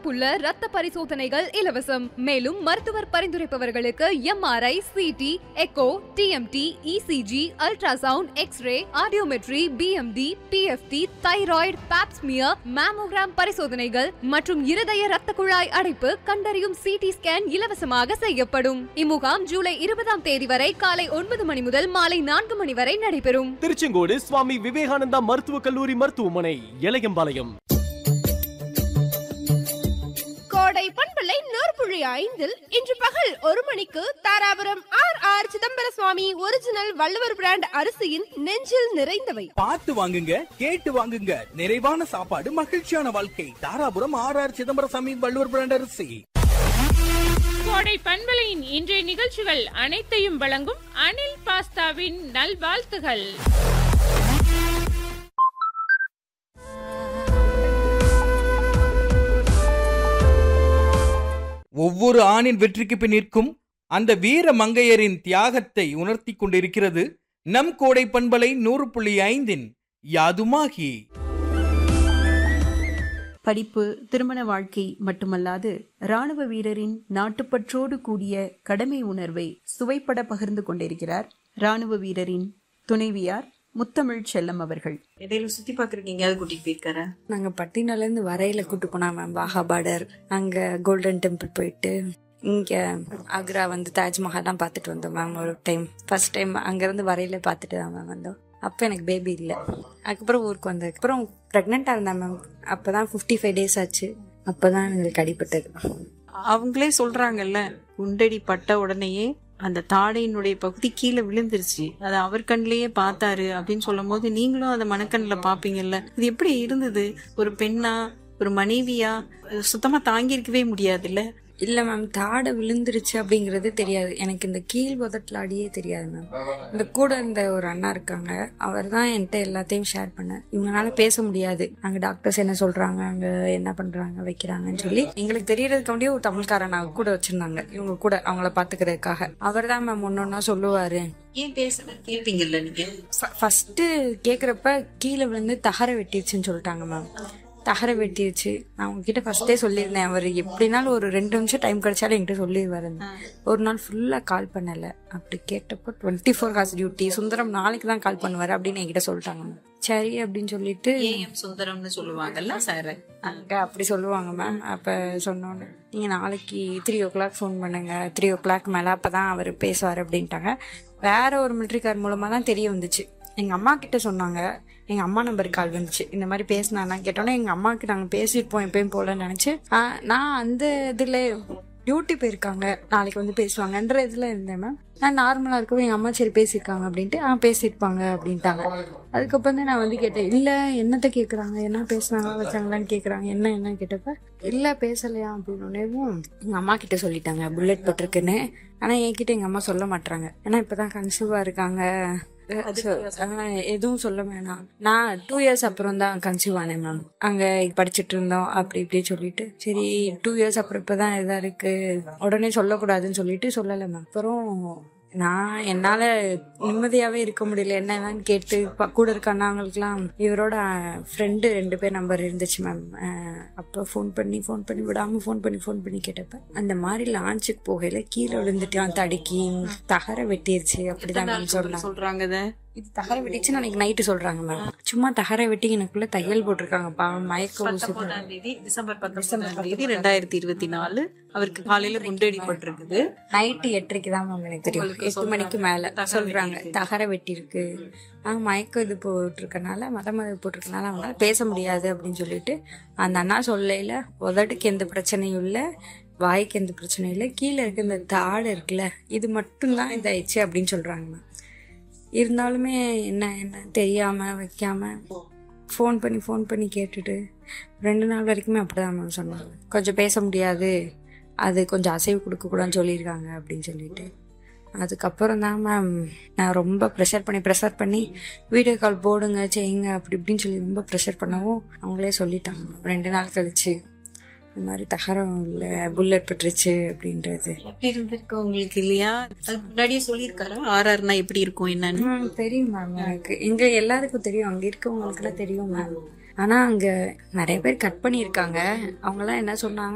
வாய்ப்புள்ள ரத்த பரிசோதனைகள் இலவசம். மேலும் மருத்துவர் பரிந்துரைப்பவர்களுக்கு MRI, CT, echo, TMT, ECG, ultrasound, x ray, audiometry, BMD, PFT, thyroid, Pap smear, mammogram பரிசோதனைகள் மற்றும் இருதய ரத்த குழாய் அடைப்பு கண்டறியும் CT ஸ்கேன் இலவசமாக செய்யப்படும். இம்முகாம் ஜூலை 20ஆம் தேதி வரை காலை 9 மணி முதல் மாலை 4 மணி வரை நடைபெறும். திருச்செங்கோடு சுவாமி விவேகானந்தா மருத்துவக் கல்லூரி மருத்துவமனை, எலயம்பாளையம். கோடை பண்பலை 100.5 இன்று பகல் 1 மணிக்கு தாராபுரம் RR சிதம்பர சுவாமி ஒரிஜினல் வள்ளுவர் பிராண்ட் அரிசியின் நெஞ்சில் நிறைந்தவை. பார்த்து வாங்குங்க, கேட்டு வாங்குங்க. நிறைவான சாப்பாடு, மகிழ்ச்சியான வாழ்க்கை. தாராபுரம் RR சிதம்பர சுவாமி வள்ளுவர் பிராண்ட் அரிசி. கோடை பண்பலையின் இன்றைய நிகழ்ச்சிகள் அனைத்தையும் வழங்கும் அனில் பாஸ்தாவின் நல்வாழ்த்துகள். ஒவ்வொரு ஆணின் வெற்றிக்கு பின் நிற்கும் அந்த வீர மங்கையரின் தியாகத்தை உணர்த்தி கொண்டிருக்கிறது நம் கோடை பண்பலை 100.5 யாதுமாகி. படிப்பு, திருமண வாழ்க்கை மட்டுமல்லாது ராணுவ வீரரின் நாட்டுப்பற்றோடு கூடிய கடமை உணர்வை சுவைப்பட பகிர்ந்து கொண்டிருக்கிறார் ராணுவ வீரரின் துணைவியார் முத்தமிழ் செல்லம் அவர்கள். இடையில சுத்தி பாக்குறதுக்கு எங்கேயாவது கூட்டிட்டு போயிருக்காரு? நாங்க பட்டினால இருந்து வரையில கூட்டு போனா மேம், வாகா பார்டர், அங்க கோல்டன் டெம்பிள் போயிட்டு, இங்க ஆக்ரா வந்து தாஜ்மஹால் தான் பாத்துட்டு வந்தோம் மேம். ஒரு டைம் ஃபர்ஸ்ட் டைம் அங்க இருந்து வரையில பாத்துட்டு தான் மேம் வந்தோம். அப்ப எனக்கு பேபி இல்ல. அதுக்கப்புறம் ஊருக்கு வந்ததுக்கு அப்புறம் பிரெக்னெண்டா இருந்தேன் மேம். அப்பதான் 55 days ஆச்சு. அப்பதான் எங்களுக்கு அடிபட்டது. அவங்களே சொல்றாங்கல்ல, குண்டடி பட்ட உடனேயே அந்த தாடையினுடைய பகுதி கீழே விழுந்துருச்சு. அதை அவர் கண்ணிலேயே பார்த்தாரு அப்படின்னு சொல்லும் போது நீங்களும் அதை மனக்கண்ணில் பாப்பீங்கல்ல. இது எப்படி இருந்தது? ஒரு பெண்ணா, ஒரு மனைவியா சுத்தமா தாங்கியிருக்கவே முடியாதுல்ல. இல்ல மேம், தாடை விழுந்துருச்சு அப்படிங்கறது தெரியாது எனக்கு. இந்த கீழ் உதட்டல அடியே தெரியாது மேம். இந்த கூட இருந்த ஒரு அண்ணா இருக்காங்க, அவர் தான் என்கிட்ட எல்லாத்தையும் ஷேர் பண்ண. இவங்களால பேச முடியாது. அங்க டாக்டர்ஸ் என்ன சொல்றாங்க, அங்க என்ன பண்றாங்க வைக்கிறாங்கன்னு சொல்லி எங்களுக்கு தெரியறதுக்காண்டியே ஒரு தமிழ்காரன் கூட வச்சிருந்தாங்க. இவங்க கூட அவங்கள பாத்துக்கிறதுக்காக. அவர் தான் மேம் ஒன்னொன்னா சொல்லுவாரு. ஏன் பேச கேட்பீங்கல்ல நீங்க? ஃபர்ஸ்ட் கேக்குறப்ப கீழே விழுந்து தகர வெட்டிடுச்சுன்னு சொல்லிட்டாங்க மேம். தகர வெட்டிடுச்சு. நான் உங்ககிட்ட ஃபர்ஸ்டே சொல்லியிருந்தேன், அவர் எப்படினாலும் ஒரு 2 நிமிஷம் டைம் கிடைச்சாலும் என்கிட்ட சொல்லிடுவாரு. ஒரு நாள் ஃபுல்லா கால் பண்ணல. அப்படி கேட்டப்போ 24 hours டியூட்டி, சுந்தரம் நாளைக்கு தான் கால் பண்ணுவாரு அப்படின்னு என்கிட்ட சொல்லிட்டாங்க. சரி அப்படின்னு சொல்லிட்டு சுந்தரம்னு சொல்லுவாங்கல்ல சார், அங்க அப்படி சொல்லுவாங்க மேம். அப்ப சொன்னோன்னு, நீங்க நாளைக்கு 3 o'clock ஃபோன் பண்ணுங்க, 3 o'clock மேல அப்பதான் அவர் பேசுவாரு அப்படின்ட்டாங்க. வேற ஒரு மிலிட்டரிக்கார் மூலமா தான் தெரிய வந்துச்சு. எங்க அம்மா கிட்ட சொன்னாங்க, எங்க அம்மா நம்பருக்கு கால் வந்துச்சு. இந்த மாதிரி பேசினா கேட்டோன்னே எங்க அம்மாவுக்கு நாங்க பேசிருப்போம் எப்பயும் போலன்னு நினைச்சு, நான் அந்த இதுல டியூட்டி போயிருக்காங்க, நாளைக்கு வந்து பேசுவாங்கன்ற இதுல இருந்தேன் மேம். நான் நார்மலா இருக்கவும் எங்க அம்மா சரி பேசியிருக்காங்க அப்படின்ட்டு பேசியிருப்பாங்க அப்படின்ட்டாங்க. அதுக்கப்புறம் தான் நான் வந்து கேட்டேன், இல்ல என்னத்த கேக்குறாங்க, என்ன பேசினாங்களா வச்சாங்களான்னு கேக்குறாங்க, என்ன கேட்டப்ப இல்ல பேசலையா அப்படின்னு எங்க அம்மா கிட்ட சொல்லிட்டாங்க புல்லட் பட்டிருக்குன்னு. ஆனா என்கிட்ட எங்க அம்மா சொல்ல மாட்டாங்க. ஏன்னா இப்பதான் கன்சீவா இருக்காங்க, எதுவும் சொல்ல வேணாம். நான் 2 years அப்புறம் தான் கன்சீவ் ஆனேன் மேம். அங்க படிச்சுட்டு இருந்தோம் அப்படி இப்படி சொல்லிட்டு, சரி 2 years அப்புறம் இப்பதான் இதா இருக்கு, உடனே சொல்லக்கூடாதுன்னு சொல்லிட்டு சொல்லலை மேம். அப்புறம் நான் என்னால நிம்மதியாவே இருக்க முடியல. என்னன்னு கேட்டு கூட இருக்க அண்ணாங்களுக்குலாம் இவரோட ஃப்ரெண்டு 2 பேர் நம்பர் இருந்துச்சு மேம். அப்போ ஃபோன் பண்ணி விடாம ஃபோன் பண்ணி கேட்டப்ப, அந்த மாதிரி லான்ச்சுக்கு போகையில கீழே விழுந்துட்டான், தடுக்கி தகர வெட்டிருச்சு அப்படிதான் மேம் சொல்றாங்க. இது தகர வெட்டிச்சு நாளைக்கு நைட்டு சொல்றாங்க மேம். சும்மா தகர வெட்டி எனக்குள்ள தையல் போட்டிருக்காங்க. மயக்க ஊசி. டிசம்பர் 19 2024 அவருக்கு காலையில குண்டடிப்பட்டிருக்குது. நைட்டு 8:30 தான் மேம் எனக்கு தெரியும். 8 மணிக்கு மேல சொல்றாங்க தகர வெட்டி இருக்கு. மயக்கம் இது போட்டிருக்கனால மதமது போட்டிருக்கனால அவங்களால பேச முடியாது அப்படின்னு சொல்லிட்டு அந்த அண்ணா சொல்லையில உதட்டுக்கு எந்த பிரச்சனையும் இல்லை, வாய்க்கு எந்த பிரச்சனையும் இல்லை, கீழே இருக்க இந்த தாடு இருக்குல்ல இது மட்டும்தான் இதாயிடுச்சு அப்படின்னு சொல்றாங்க மேம். இருந்தாலுமே என்ன தெரியாம வைக்காம ஃபோன் பண்ணி கேட்டுட்டு 2 நாள் வரைக்குமே அப்படிதான் மேம் சொன்னாங்க. கொஞ்சம் பேச முடியாது, அது கொஞ்சம் அசைவு கொடுக்க கூடாதுன்னு சொல்லியிருக்காங்க அப்படின்னு சொல்லிட்டு. அதுக்கப்புறம் தான் மேம் நான் ரொம்ப ப்ரெஷர் பண்ணி வீடியோ கால் போடுங்க செய்யுங்க அப்படி இப்படின்னு சொல்லி ரொம்ப ப்ரெஷர் பண்ணவும் அவங்களே சொல்லிட்டாங்க 2 நாள் கழிச்சு, இந்த மாதிரி தகரம் இல்ல புல்லட் பட்டுருச்சு அப்படின்றது. எப்படி இருந்திருக்கு உங்களுக்கு இல்லையா? அது முன்னாடியே சொல்லியிருக்காரா RRனா எப்படி இருக்கும் என்னன்னு? தெரியும் மேம், எனக்கு எங்க எல்லாருக்கும் தெரியும், அங்க இருக்கவங்களுக்கு எல்லாம் தெரியும் மேம். ஆனா அங்க நிறைய பேர் கட் பண்ணியிருக்காங்க. அவங்க எல்லாம் என்ன சொன்னாங்க,